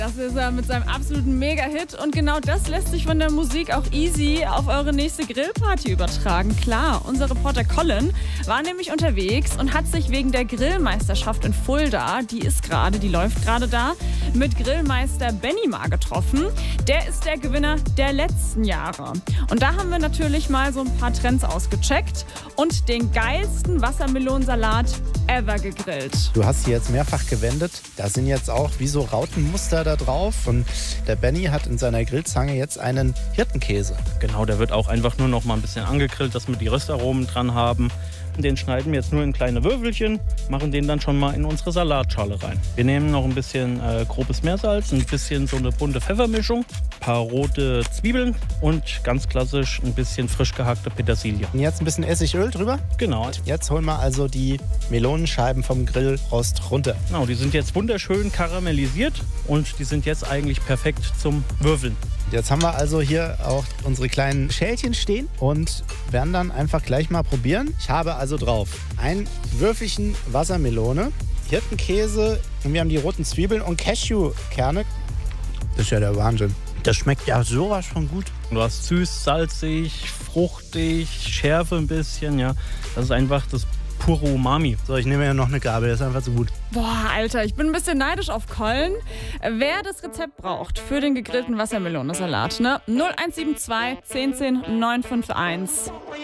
Das ist er mit seinem absoluten Mega-Hit. Und genau das lässt sich von der Musik auch easy auf eure nächste Grillparty übertragen. Klar, unser Reporter Colin war nämlich unterwegs und hat sich wegen der Grillmeisterschaft in Fulda, die läuft gerade da, mit Grillmeister Benny mal getroffen. Der ist der Gewinner der letzten Jahre. Und da haben wir natürlich mal so ein paar Trends ausgecheckt und den geilsten Wassermelonensalat ever gegrillt. Du hast sie jetzt mehrfach gewendet. Da sind jetzt auch wie so Rautenmuster da drauf. Und der Benny hat in seiner Grillzange jetzt einen Hirtenkäse. Genau, der wird auch einfach nur noch mal ein bisschen angegrillt, dass wir die Röstaromen dran haben. Den schneiden wir jetzt nur in kleine Würfelchen, machen den dann schon mal in unsere Salatschale rein. Wir nehmen noch ein bisschen grobes Meersalz, ein bisschen so eine bunte Pfeffermischung, ein paar rote Zwiebeln und ganz klassisch ein bisschen frisch gehackte Petersilie. Und jetzt ein bisschen Essigöl drüber. Genau. Jetzt holen wir also die Melonenscheiben vom Grillrost runter. Genau, die sind jetzt wunderschön karamellisiert und die sind jetzt eigentlich perfekt zum Würfeln. Jetzt haben wir also hier auch unsere kleinen Schälchen stehen und werden dann einfach gleich mal probieren. Ich habe also drauf ein Würfelchen Wassermelone, Hirtenkäse und wir haben die roten Zwiebeln und Cashewkerne. Das ist ja der Wahnsinn. Das schmeckt ja sowas von gut. Du hast süß, salzig, fruchtig, Schärfe ein bisschen, ja. Das ist einfach das pure Umami. So, ich nehme ja noch eine Gabel, das ist einfach so gut. Boah, Alter, ich bin ein bisschen neidisch auf Colin. Wer das Rezept braucht für den gegrillten Wassermelonensalat, ne? 0172 10 10 951.